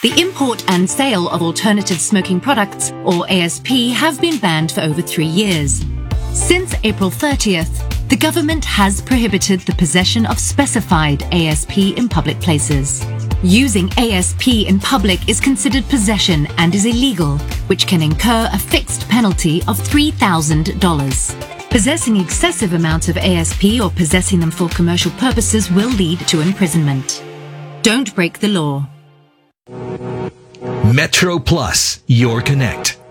The import and sale of alternative smoking products, or ASP, have been banned for over 3 years. Since April 30th, the government has prohibited the possession of specified ASP in public places. Using ASP in public is considered possession and is illegal, which can incur a fixed penalty of $3,000. Possessing excessive amounts of ASP or possessing them for commercial purposes will lead to imprisonment. Don't break the law. Metro Plus, your connect.